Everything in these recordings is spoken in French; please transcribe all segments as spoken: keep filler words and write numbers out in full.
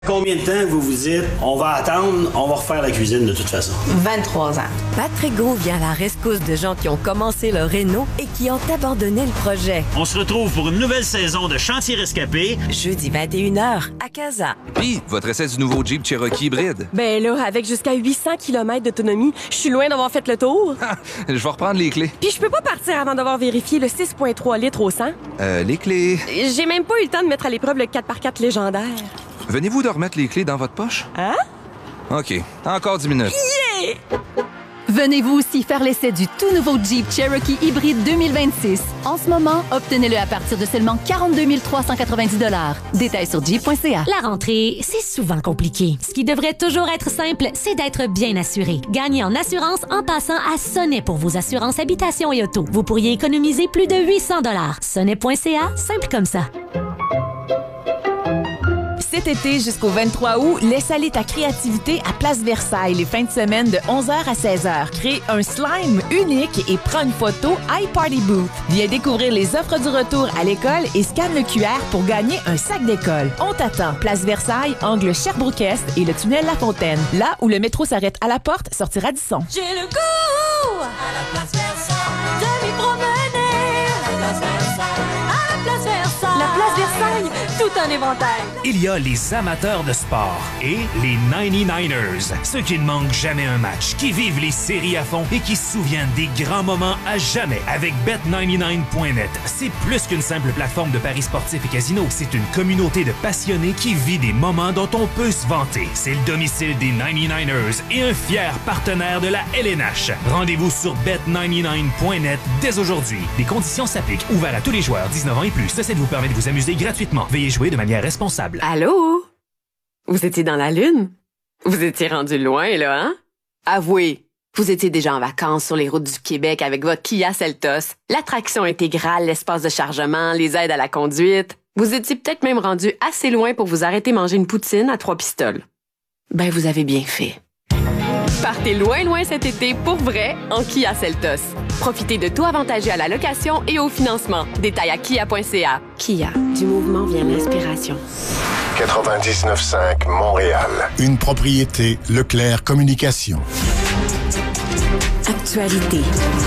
Combien de temps vous vous dites, on va attendre, on va refaire la cuisine de toute façon? vingt-trois ans. Patrick Gros vient à la rescousse de gens qui ont commencé leur réno et qui ont abandonné le projet. On se retrouve pour une nouvelle saison de Chantier Rescapé. Jeudi vingt et une heures à Casa. Puis, votre essai du nouveau Jeep Cherokee hybride. Ben là, avec jusqu'à huit cents kilomètres d'autonomie, je suis loin d'avoir fait le tour. Je vais reprendre les clés. Puis je peux pas partir avant d'avoir vérifié le six virgule trois litres au cent. Euh, les clés. J'ai même pas eu le temps de mettre à l'épreuve le quatre par quatre légendaire. Venez-vous de remettre les clés dans votre poche? Hein? OK. Encore dix minutes. Yeah! Venez-vous aussi faire l'essai du tout nouveau Jeep Cherokee hybride deux mille vingt-six. En ce moment, obtenez-le à partir de seulement quarante-deux mille trois cent quatre-vingt-dix dollars. Détails sur jeep point c a. La rentrée, c'est souvent compliqué. Ce qui devrait toujours être simple, c'est d'être bien assuré. Gagnez en assurance en passant à Sonnet pour vos assurances habitation et auto. Vous pourriez économiser plus de huit cents dollars. sonnet point c a, simple comme ça. Cet été jusqu'au vingt-trois août, laisse aller ta créativité à Place Versailles les fins de semaine de onze heures à seize heures. Crée un slime unique et prends une photo iParty Booth. Viens découvrir les offres du retour à l'école et scanne le Q R pour gagner un sac d'école. On t'attend. Place Versailles, angle Sherbrooke-Est et le tunnel La Fontaine. Là où le métro s'arrête à la porte, sortir à Radisson. J'ai le goût à la Place Versailles de m'y promener. À la Place Versailles, à la Place Versailles. La Place Versailles, tout un éventail. Il y a les amateurs de sport et les ninety-niners. Ceux qui ne manquent jamais un match, qui vivent les séries à fond et qui se souviennent des grands moments à jamais avec bet ninety-nine point net. C'est plus qu'une simple plateforme de paris sportifs et casino. C'est une communauté de passionnés qui vit des moments dont on peut se vanter. C'est le domicile des ninety-niners et un fier partenaire de la L N H. Rendez-vous sur bet ninety-nine point net dès aujourd'hui. Les conditions s'appliquent. Ouvert à tous les joueurs dix-neuf ans et plus. Ceci vous permet de vous amuser gratuitement. Veuillez jouer de manière responsable. Allô? Vous étiez dans la Lune? Vous étiez rendu loin, là, hein? Avouez, vous étiez déjà en vacances sur les routes du Québec avec votre Kia Seltos, l'attraction intégrale, l'espace de chargement, les aides à la conduite. Vous étiez peut-être même rendu assez loin pour vous arrêter manger une poutine à trois pistoles. Ben, vous avez bien fait. Partez loin, loin cet été pour vrai en Kia Seltos. Profitez de tout avantageux à la location et au financement. Détails à kia point c a. Kia, du mouvement vient l'inspiration. quatre-vingt-dix-neuf cinq Montréal. Une propriété Leclerc Communication. Actualité.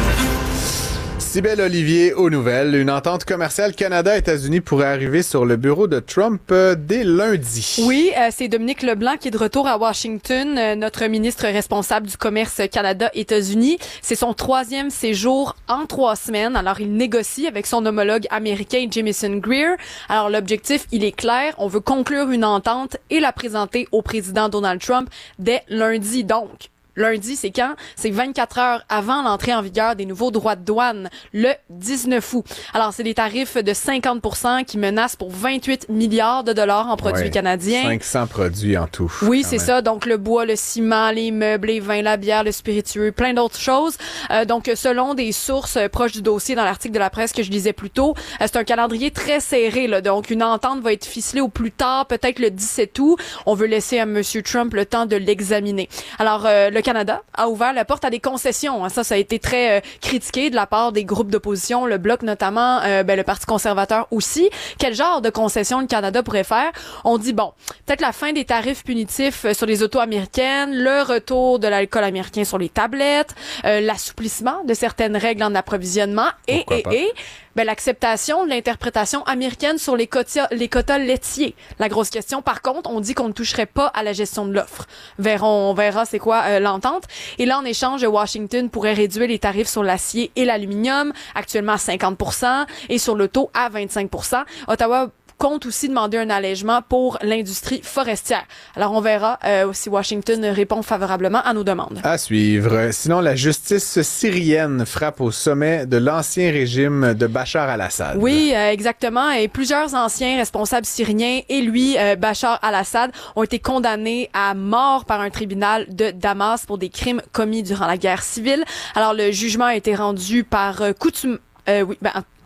Cybèle Olivier aux nouvelles. Une entente commerciale Canada-États-Unis pourrait arriver sur le bureau de Trump euh, dès lundi. Oui, euh, c'est Dominique Leblanc qui est de retour à Washington, euh, notre ministre responsable du commerce Canada-États-Unis. C'est son troisième séjour en trois semaines. Alors, il négocie avec son homologue américain Jamieson Greer. Alors, l'objectif, il est clair. On veut conclure une entente et la présenter au président Donald Trump dès lundi. Donc, lundi, c'est quand? C'est vingt-quatre heures avant l'entrée en vigueur des nouveaux droits de douane, le dix-neuf août. Alors, c'est des tarifs de cinquante pour cent qui menacent pour vingt-huit milliards de dollars en produits ouais, canadiens. cinq cents produits en tout. Oui, c'est même ça. Donc, le bois, le ciment, les meubles, les vins, la bière, le spiritueux, plein d'autres choses. Euh, donc, selon des sources euh, proches du dossier dans l'article de la presse que je lisais plus tôt, euh, c'est un calendrier très serré, là. Donc, une entente va être ficelée au plus tard, peut-être le dix-sept août. On veut laisser à M. Trump le temps de l'examiner. Alors, euh, le Canada a ouvert la porte à des concessions. Ça, ça a été très euh, critiqué de la part des groupes d'opposition, le Bloc notamment, euh, ben, le Parti conservateur aussi. Quel genre de concessions le Canada pourrait faire? On dit, bon, peut-être la fin des tarifs punitifs sur les autos américaines, le retour de l'alcool américain sur les tablettes, euh, l'assouplissement de certaines règles en approvisionnement et, Pourquoi et, pas? et... Ben, l'acceptation de l'interprétation américaine sur les quotas, les quotas laitiers. La grosse question, par contre, on dit qu'on ne toucherait pas à la gestion de l'offre. Verrons, on verra c'est quoi euh, l'entente. Et là, en échange, Washington pourrait réduire les tarifs sur l'acier et l'aluminium, actuellement à cinquante pour cent, et sur l'auto à vingt-cinq pour cent. Ottawa compte aussi demander un allègement pour l'industrie forestière. Alors, on verra euh, si Washington répond favorablement à nos demandes. À suivre. Sinon, la justice syrienne frappe au sommet de l'ancien régime de Bachar al-Assad. Oui, euh, exactement. Et plusieurs anciens responsables syriens et lui, euh, Bachar al-Assad, ont été condamnés à mort par un tribunal de Damas pour des crimes commis durant la guerre civile. Alors, le jugement a été rendu par euh, coutume... Euh, oui, ben,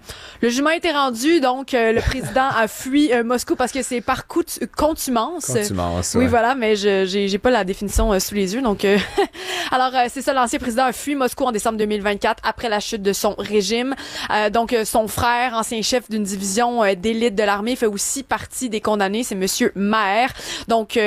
Le jugement a été rendu, donc euh, le président a fui euh, Moscou parce que c'est par coup de contumance. Contumance, Oui, ouais. voilà, mais je j'ai, j'ai pas la définition euh, sous les yeux, donc... Euh Alors, euh, c'est ça, l'ancien président a fui Moscou en décembre deux mille vingt-quatre après la chute de son régime. Euh, donc, euh, son frère, ancien chef d'une division euh, d'élite de l'armée, fait aussi partie des condamnés, c'est Monsieur Maher. Donc, euh,